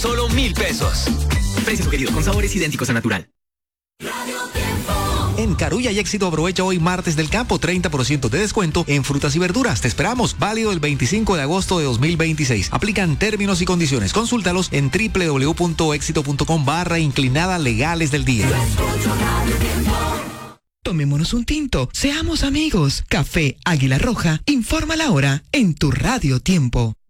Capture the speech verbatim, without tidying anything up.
solo mil pesos. Precios sugeridos con sabores idénticos a natural. En Carulla y Éxito aprovecha hoy martes del campo treinta por ciento de descuento en frutas y verduras. Te esperamos. Válido el veinticinco de agosto de dos mil veintiséis. Aplican términos y condiciones. Consúltalos en doble u doble u doble u punto éxito punto com barra inclinada legales del día. Tomémonos un tinto. Seamos amigos. Café Águila Roja. Informa la hora en tu Radio Tiempo.